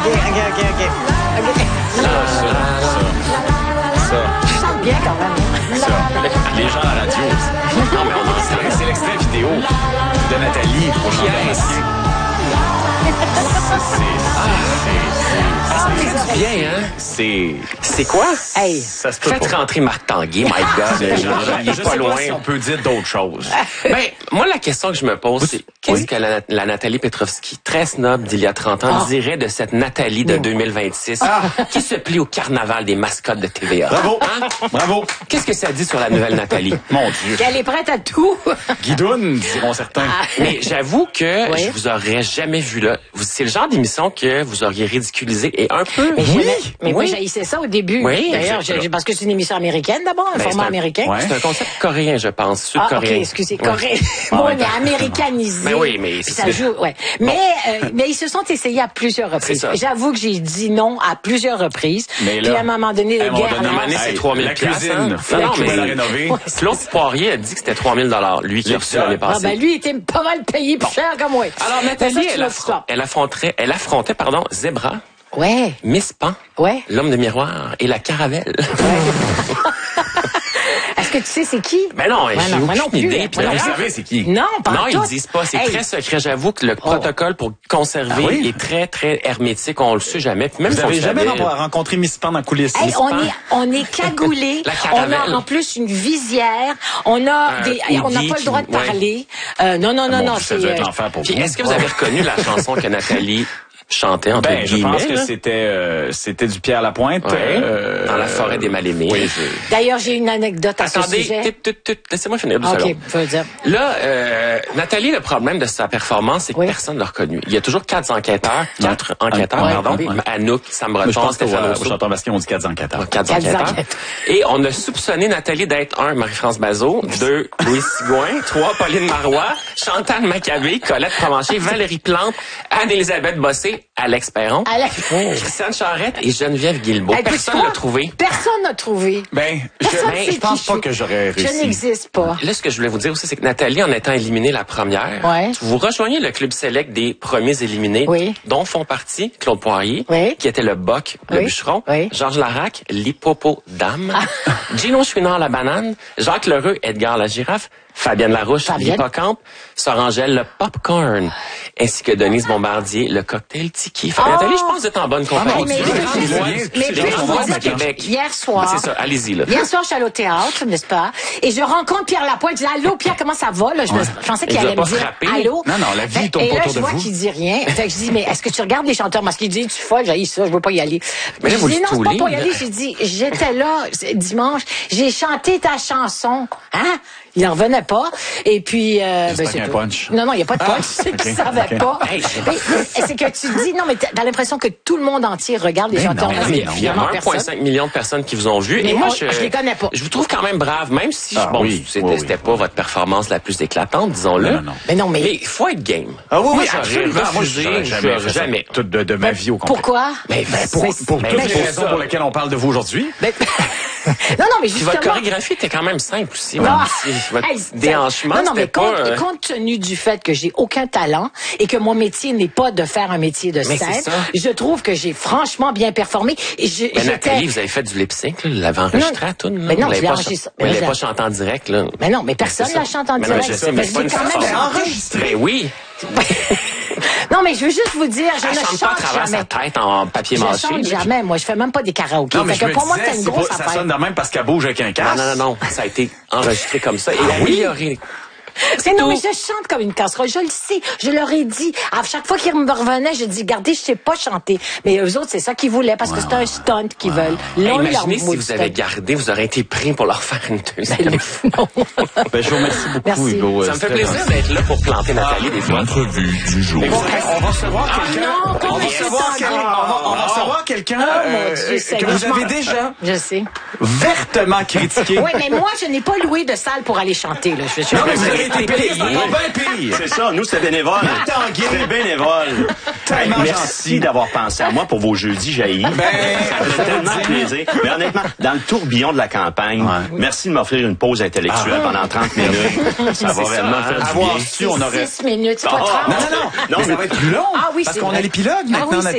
Je chante bien quand même. Ça. Les gens à la radio. Non, mais c'est l'extrait vidéo de Nathalie pour chanter. C'est bien, hein? C'est quoi? Hey. Ça se peut Faites pas. rentrer Marc Tanguay, my God. Il est Je pas sais loin. pas si on peut dire d'autres choses. Ben, moi, la question que je me pose, c'est qu'est-ce que la Nathalie Petrovski, très snob d'il y a 30 ans, dirait de cette Nathalie de 2026 qui se plie au carnaval des mascottes de TVA? Bravo. Hein? Bravo. Qu'est-ce que ça dit sur la nouvelle Nathalie? Mon Dieu. Elle est prête à tout. Guidoune, diront certains. Mais j'avoue que Oui. je vous aurais jamais vu là. C'est le genre d'émission que vous auriez ridiculisé et un peu. Mais moi, Oui. j'haïssais ça au début. Oui, D'ailleurs, exactement. parce que c'est une émission américaine d'abord, un Ben, format c'est un- américain. Ouais. C'est un concept coréen, je pense, Ah, ok, sud-coréen. excusez, Ouais. coréen. Bon, mais américanisé. Ben oui, mais Puis c'est ça ça. joue, ouais. Mais ils se sont essayés à plusieurs reprises. C'est ça. J'avoue que j'ai dit non à plusieurs reprises. Mais Puis là, à un moment donné, à un le moment gars... donné, À un moment donné, c'est Hey, 3000 la cuisine, hein. faut Non, qu'il mais la rénover. Claude Poirier a dit que c'était 3000 $, lui qui a reçu l'année Ah, passée. ben lui, il était pas mal payé plus cher que moi. Alors, Mais Nathalie, ça, c'est l'autre histoire. elle affrontait, Zebra, Ouais, Miss Pan, ouais. l'homme de miroir et la caravelle. Est-ce que tu sais c'est qui? Ben non, Ben j'ai non, moi non aucune plus. idée. Moi Puis non vous plus. savez, c'est qui? Non, pas Non, en ils tout. disent pas. C'est Hey. très secret. J'avoue que le protocole pour conserver Ah oui? est très, très hermétique. On le sait jamais. Puis même Vous si on avez le jamais savait, rencontré Miss Pan en coulisses? Hey, Miss on Pan? est cagoulés. La On caravelle. a en plus une visière. On a on n'a hoodie pas le droit de qui- ouais. parler. Non, Mon non, Dieu, ça doit être l'enfer pour Puis vous. est-ce que vous avez reconnu la chanson que Nathalie chantait entre Ben, je guillemets? pense que là? c'était du Pierre Lapointe. Ouais. Dans la forêt des mal-aimés. Oui, D'ailleurs, j'ai une anecdote à ce Attendez, sujet. laissez-moi finir 2 OK, secondes. je veux dire. Là, Nathalie, le problème de sa performance, c'est que Oui. personne ne l'a reconnu. Il y a toujours 4 enquêteurs, pardon. oui. Anouk, Sam Mais je Breton, pense qu'au Stéphane Rousseau. chanteur basquet, on dit 4 ans, 4 ans. 4 Quatre enquêteurs. enquêteurs. Et on a soupçonné Nathalie d'être 1, Marie-France Bazot, 2, Louis Sigouin, 3, Pauline Marois, Chantal Maccabé, Colette Provencher, Valérie Plante, Anne-Élisabeth Bossé, Alex Perron, Christiane Charette et Geneviève Guilbeault. Hey, Personne peux-tu l'a trouvé. Personne n'a trouvé. Ben, Personne sait je pense qui pas je que suis. j'aurais Je réussi. n'existe pas. Là, ce que je voulais vous dire aussi, c'est que Nathalie, en étant éliminée la première, Ouais. vous rejoignez le club select des premiers éliminés, Oui. dont font partie Claude Poirier, Oui. qui était le boc, le Oui. bûcheron, Oui. Georges Larac, l'hippopotame, Gino Chouinard, la banane, Jacques Lheureux, Edgar la girafe, Fabienne Larouche, Fabienne. l'hippocampe, Sorangelle, le popcorn, ainsi que Denise Bombardier, le cocktail tiki. Fait que Nathalie, je pense que vous êtes en bonne compagnie. mon mais Dieu, je- les gens je- viennent, mais tous ces je gens vais sont vous bons dire du quelque Québec. chose. Hier soir. C'est ça, allez-y, là. Hier soir, je suis allée au théâtre, n'est-ce pas? Et je rencontre Pierre Lapointe. Je dis, allô, Pierre, comment ça va? Là, je pensais qu'il Il vous a allait pas me dire, frappé? allô? Non, non, la vie tourne Et pas là, autour je de vois vous. qu'il dit rien. Fait que je dis, mais est-ce que tu regardes les chanteurs? Parce qu'il dit, tu es folle, j'ai ça, je veux pas y aller. Mais là, je vous dis, le non, c'est pas stoulez, pour y là. aller. J'ai dit, j'étais là dimanche, j'ai chanté ta chanson. Hein? Il en revenait pas. Et puis, J'espère c'est qu'il y a un tout. punch. Non, non, il n'y a pas de punch. C'est qu'il savait ok. pas. Hey, Mais c'est que tu te dis, non, mais t'as l'impression que tout le monde entier regarde les Mais chanteurs. non, Parce mais qu'il y a non. Il y a évidemment personne. 1,5 million de personnes qui vous ont vu. Mais Et moi, je les connais pas. Je vous trouve quand même brave, même si, Ah, bon, oui, c'était oui, c'était oui. pas votre performance la plus éclatante, disons-le. Non, non, non. Mais non, mais- il faut être game. Ah oui, Moi, oui, j'aurais absolument. Moi, refusé, j'aurais jamais fait ça jamais. toute de ma vie au complet. Pourquoi? Mais Pour Mais- toutes mais les pour raisons ça. pour lesquelles on parle de vous aujourd'hui. Ben- non, non, mais Puis votre justement. chorégraphie était quand même simple aussi. Non. même si votre Hey, déhanchement, non, mais c'était pas... compte tenu du fait que j'ai aucun talent et que mon métier n'est pas de faire un métier de Mais scène, c'est ça. je trouve que j'ai franchement bien performé. Et Mais Nathalie, vous avez fait du lip-sync, là, vous l'avez enregistré à tout. Mais non, je l'ai enregistré. Mais elle Mais n'est pas je- chantée en direct, là. Mais non, mais personne c'est ça. la chante en Mais non, direct. je sais, mais c'est pas j'ai une quand même façon. chanté. Mais oui, Non, mais je veux juste vous dire, je elle ne chante pas à chante travers jamais. sa tête en papier Je mâché. chante là. jamais. Moi, je fais même pas des karaokés. Non, mais Fait je que me pour moi, disais, c'est une c'est grosse pas- ça affaire. sonne de même parce qu'elle bouge avec un Non, casque. non. Ça a été enregistré comme ça et amélioré. Mais non, tout. mais je chante comme une casserole. Je le sais. Je leur ai dit. À chaque fois qu'ils me revenaient, je dis, regardez, je sais pas chanter. Mais eux autres, c'est ça qu'ils voulaient parce que c'est un stunt qu'ils veulent. Hey, Là, imaginez si vous avez gardé, vous aurez été pris pour leur faire une deuxième fois. Ben, je vous remercie beaucoup, Merci. Hugo. Ça me C'est fait très plaisir gentil. d'être là pour planter Nathalie des fois. L'entrevue du jour. On va recevoir quelqu'un. non, On va comment recevoir c'est quelqu'un. On va recevoir quelqu'un mon Dieu, que Seigneur. vous avez déjà Je sais. vertement critiqué. Oui, mais moi, je n'ai pas loué de salle pour aller chanter. Là. Je suis Non, mais vous avez été payé. C'est encore bien pire. C'est ça, nous, c'était bénévole. Tanguay. C'était bénévole. Tellement Merci gentil. d'avoir pensé à moi pour vos jeudis jaillis. Ça fait tellement plaisir. Mais honnêtement, dans le tourbillon de la campagne, merci de m'offrir une pause intellectuelle pendant 30 minutes. Ça va vraiment faire du Avoir bien. su, on aurait... 6 minutes, c'est pas Ah, 30. Non, mais ça va être plus long. Ah oui, parce c'est qu'on vrai. a l'épilogue Ah maintenant, oui, c'est